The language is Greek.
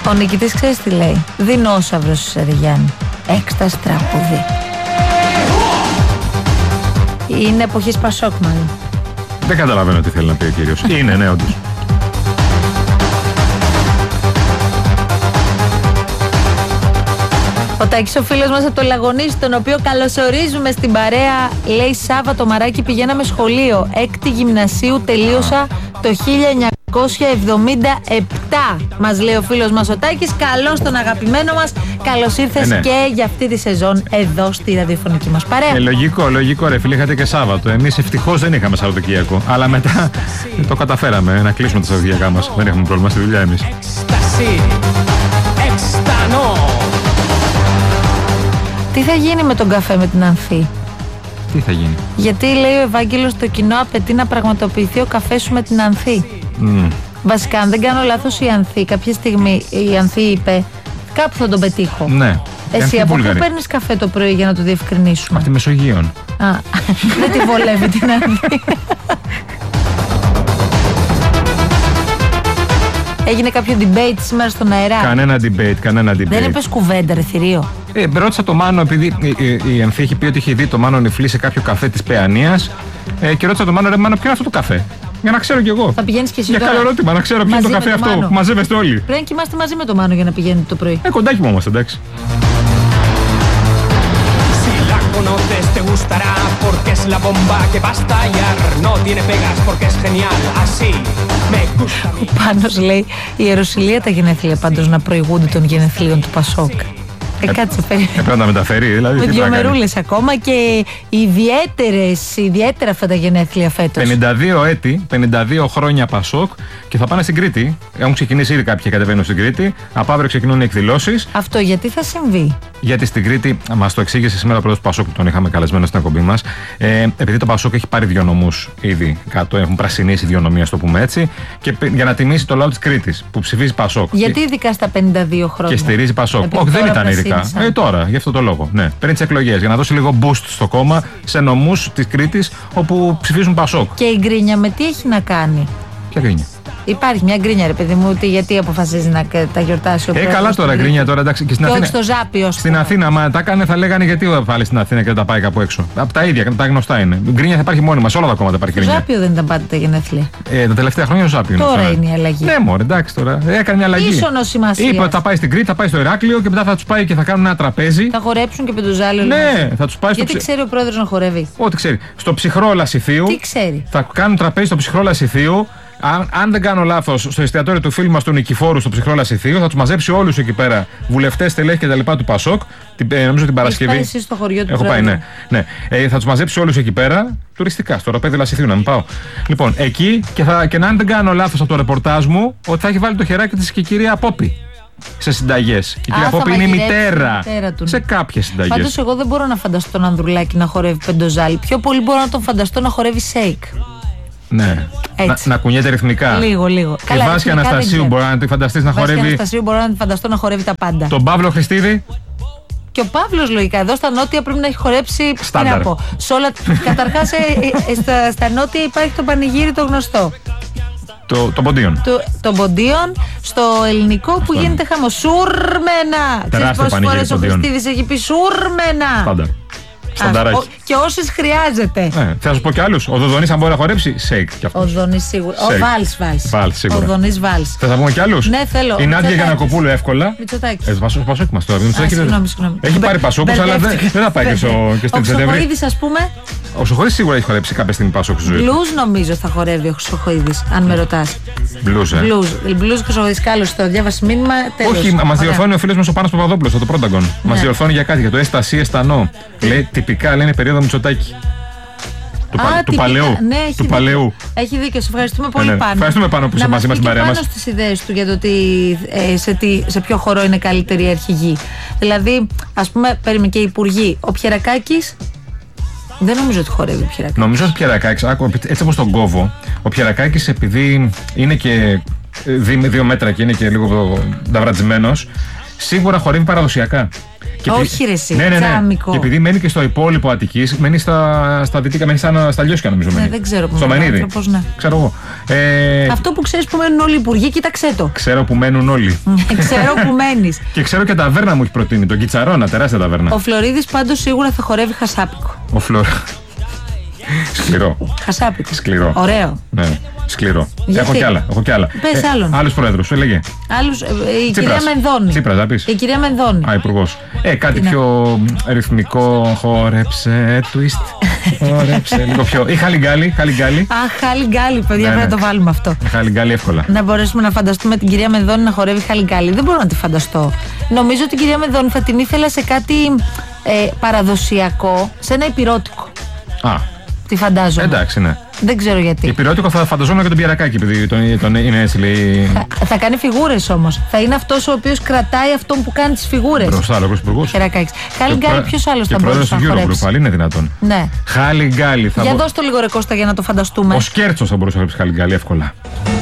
Ο νικητής ξέρεις τι λέει? Δεινόσαυρος ο Σεριγιάννη. Έκσταση τραπουδί. Είναι εποχής Πασόκ μάλλον. Δεν καταλαβαίνω τι θέλει να πει ο κύριος. Είναι, ναι, όντως. Ο Τάκης, ο φίλος μας από το Λαγονίσι, τον οποίο καλωσορίζουμε στην παρέα, λέει: Σάββατο Μαράκι, πηγαίναμε σχολείο. 6η γυμνασίου τελείωσα το 1977. Μας λέει ο φίλος μας ο Τάκης. Καλώς τον αγαπημένο μας. Καλώς ήρθες και για αυτή τη σεζόν εδώ στη ραδιοφωνική μας παρέα. Λογικό ρε φίλε, είχατε και Σάββατο. Εμείς ευτυχώς δεν είχαμε Σαββατοκύριακο. Αλλά μετά το καταφέραμε να κλείσουμε τα Σαββατοκύριακά μας. Δεν έχουμε πρόβλημα στη δουλειά εμείς. Τι θα γίνει με τον καφέ με την Ανθή? Τι θα γίνει? Γιατί λέει ο Ευάγγελος, το κοινό απαιτεί να πραγματοποιηθεί ο καφές σου με την Ανθή. Βασικά, αν δεν κάνω λάθος, η Ανθή κάποια στιγμή η Ανθή είπε: κάπου θα τον πετύχω. Ναι. Εσύ από πού παίρνεις καφέ το πρωί για να το διευκρινίσουμε? Από τη Μεσογείων. Δεν τη βολεύει την Ανθή. Έγινε κάποιο debate σήμερα στον αέρα? Κανένα debate. Δεν έπαιζε κουβέντα, ρε θηρίο. Ρώτησα το Μάνο, επειδή η Ανθή έχει πει ότι είχε δει το Μάνο Νιφλή σε κάποιο καφέ της Παιανίας, και ρώτησα το Μάνο, ρε Μάνο, ποιο είναι αυτό το καφέ? Για να ξέρω κι εγώ. Θα πηγαίνεις και εσύ για τώρα? καλό ερώτημα, να ξέρω ποιο είναι το καφέ αυτό. Μάνο. Μαζεύεστε όλοι. Πρέπει να κοιμάστε μαζί με το Μάνο για να πηγαίνετε το πρωί. Κοντάκι μου όμως, εντάξει. Te gustará porque es la bomba que va a estallar. No tiene pegas porque es genial. Así me gusta. Ο Πάνος λέει: η Ιεροσυλία τα γενέθλια πάντως να προηγούνται των γενεθλίων του Πασόκ. Κάτσε, πρέπει να τα μεταφέρει, δηλαδή. Με 2 μερούλες ακόμα και ιδιαίτερα αυτά τα γενέθλια φέτος. 52 έτη, 52 χρόνια Πασόκ και θα πάνε στην Κρήτη. Έχουν ξεκινήσει ήδη κάποιοι, κατεβαίνουν στην Κρήτη. Από αύριο ξεκινούν οι εκδηλώσεις. Αυτό γιατί θα συμβεί? Γιατί στην Κρήτη, μας το εξήγησε σήμερα ο πρόεδρος του Πασόκ που τον είχαμε καλεσμένο στην εκπομπή μας. Επειδή το Πασόκ έχει πάρει 2 νομούς ήδη κάτω, έχουν πρασινίσει 2 νομοί, ας το πούμε έτσι, και για να τιμήσει το λαό της Κρήτης που ψηφίζει Πασόκ. Γιατί ειδικά στα 52 χρόνια? Και στηρίζει Πασόκ. Όχι, δεν ήταν ειδικά. Τώρα, γι' αυτό το λόγο. Ναι, πριν τις εκλογές, για να δώσει λίγο boost στο κόμμα, σε νομούς της Κρήτης όπου ψηφίζουν Πασόκ. Και η γκρίνια με τι έχει να κάνει? Ποια γκρίνια? Υπάρχει μια γκρίνια, ρε παιδί μου, γιατί αποφασίζει να τα γιορτάσει ο πρόεδρος. Καλά τώρα, γκρίνια τώρα, εντάξει. Και στην Αθήνα. Όχι στο Ζάπιο. Στην Αθήνα, μα τα έκανε, θα λέγανε γιατί πάλι στην Αθήνα και δεν τα πάει κάπου έξω. Από τα ίδια, τα γνωστά είναι. Γκρίνια θα υπάρχει μόνιμα, σε όλα τα κόμματα υπάρχει γκρίνια. Στο Ζάπιο δεν ήταν πάντα τα γενέθλια. Τα τελευταία χρόνια στο Ζάπιο. Τώρα είναι η αλλαγή. Ναι, μωρέ, εντάξει τώρα. Έκανε μια αλλαγή. Ίσονο σημασία. Είπε ότι θα πάει στην Κρήτη, θα πάει στο Ηράκλειο και μετά θα του πάει και θα κάνουν ένα τραπέζι. Θα χορέψουν και πεντοζάλιο. Ναι, θα του πάει στο. Γιατί ξέρει ο πρόεδρος να χορεύει? Ό,τι ξέρει. Στο ψυχρό Λασιθίου. Τι ξέρει? Θα κάνουν τραπέζι στο ψυχρό Λασιθίου. Αν δεν κάνω λάθος, στο εστιατόριο του φίλου μας του Νικηφόρου στο ψυχρό Λασιθίου, θα τους μαζέψει όλους εκεί πέρα, βουλευτές, στελέχη και τα λοιπά του Πασόκ, νομίζω την Παρασκευή. Έχεις πάει εσύ στο χωριό του? Έχω πάει, ναι. Θα τους μαζέψει όλους εκεί πέρα, τουριστικά, στο ροπέδι Λασιθίου, να μην πάω. Λοιπόν, εκεί και αν δεν κάνω λάθος από το ρεπορτάζ μου, ότι θα έχει βάλει το χεράκι της και η κυρία Πόπη σε συνταγές. Η κυρία Πόπη είναι η μητέρα σε κάποιες συνταγές. Πάντως, εγώ δεν μπορώ να φανταστώ τον Ανδρουλάκη να χορεύει πεντοζάλι. Πιο πολύ μπορώ να τον φανταστώ να χορεύει σέικ. Ναι. Να κουνιέται ρυθμικά. Λίγο. Και η Βάσια Αναστασίου μπορεί να τη φανταστείς να χορεύει. Βάσια Αναστασίου μπορώ να τη φανταστώ να χορεύει τα πάντα. Τον Παύλο Χριστίδη. Και ο Παύλος λογικά εδώ στα νότια πρέπει να έχει χορέψει. Στάνταρ. Καταρχάς στα νότια υπάρχει το πανηγύρι το γνωστό. Το Ποντίον. Το Ποντίον, στο ελληνικό που γίνεται χαμός. Σουρμένα! Ξέρεις πόσες φορές ο Χριστίδης έχει πει σουρμένα? Πάντα. Και όσες χρειάζεται. Θα σου πω κι άλλους. Ο Δοδονής, αν μπορεί να χορέψει, σέικ κι αυτός. Ο Δοδονής σίγουρα. Ο Βάλς σίγουρα. Ο Δοδονής Βάλς. Θες να πούμε κι άλλους? Ναι, θέλω. Η Νάντια Γιαννακοπούλου εύκολα. Μητσοτάκης. Πασόκ μας τώρα. Συγγνώμη. Έχει πάρει Πασόκους, αλλά δεν θα πάει και στην Σεπτέμβρη. Ο Χρυσοχοΐδης, ας πούμε. Ο Χρυσοχοΐδης σίγουρα έχει χορέψει κάποια στιγμή Πασόκ στη ζωή. Μπλουζ νομίζω θα χορεύει ο Χρυσοχοΐδης, αν με ρωτάς. Μπλουζ Χρυσοχοΐδης, κάλος το διάβασε μήνυμα. Όχι, μας διορθώνει ο φίλος μας ο Πάνος Παπαδόπουλος από το Πρόταγκον. Μας διορθώνει για κάτι, για το έσταση αισθανό. Λέει τυπικά λένε περίοδο Μητσοτάκη. Του παλαιού. Έχει δίκιο, σε ευχαριστούμε πολύ Πάνο. Ευχαριστούμε Πάνο που είσαι μαζί μας στην παρέα μας. Πάνω στις ιδέες του για το σε ποιο χώρο είναι καλύτερη η αρχηγή. Δηλαδή, ας πούμε, παίρνουμε και οι υπουργοί. Ο Πιερακάκης. Δεν νομίζω ότι χορεύει ο Πιερακάκης. Νομίζω ότι ο Πιερακάκης, έτσι όπως τον κόβω, ο Πιερακάκης επειδή είναι και 2 μέτρα και είναι και λίγο νταβρατζημένος, σίγουρα χορεύει παραδοσιακά. Όχι, ρε, εσύ, ναι. τσάμικο. Και επειδή μένει και στο υπόλοιπο Αττικής, μένει στα δυτικά, μένει στα Λιώσια νομίζω. Ναι, δεν ξέρω που στο Μενίδη. Ναι. Ξέρω εγώ. Αυτό που ξέρεις που μένουν όλοι οι υπουργοί, κοίταξέ το. Ξέρω που μένουν όλοι. Ξέρω που μένεις. Και ξέρω και ταβέρνα μου έχει προτείνει, τον Κιτσαρώνα, τεράστια ταβέρνα. Ο Φλωρίδης πάντως σίγουρα θα χορεύει χασάπικο. Σκληρό. Χασάπικο. Σκληρό. Ωραίο. Ναι, σκληρό. Γιατί? Έχω κι άλλα. Πες άλλον. Άλλους πρόεδρους, έλεγε. Η κυρία Μενδώνη. Τσίπρας, θα πεις. Η κυρία Μενδώνη. Α, υπουργός. Κάτι πιο ρυθμικό. Χόρεψε, twist. Χόρεψε. Λίγο πιο. Ή χαλιγκάλι. Αχ, χαλιγκάλι, παιδιά, πρέπει να το βάλουμε αυτό. Χαλιγκάλι εύκολα. Να μπορέσουμε να φανταστούμε την κυρία Μενδώνη να χορεύει χαλιγκάλι. Δεν μπορώ να τη φανταστώ. Νομίζω ότι η κυρία Μενδώνη θα την ήθελα σε κάτι παραδοσιακό, σε ένα υπηρώτικο. Α. Τη φαντάζομαι. Εντάξει, ναι. Δεν ξέρω γιατί. Υπηρώτικο θα φανταζόμουν και τον Πιερακάκη, επειδή είναι έτσι λέει. Θα κάνει φιγούρες όμως. Θα είναι αυτός ο οποίος κρατάει αυτόν που κάνει τις φιγούρες. Μπροστά, λόγος υπουργός. Πιερακάκης. Χαλιγκάλι, ποιος άλλος θα μπορούσε να χορέψει. Πάλι είναι δυνατόν. Ναι. Χαλιγκάλι θα Για δώσ' το λίγο ρε Κώστα για να το φανταστούμε. Ο Σκέρτσος θα μπορούσε να χορέψει χαλιγκάλι εύκολα.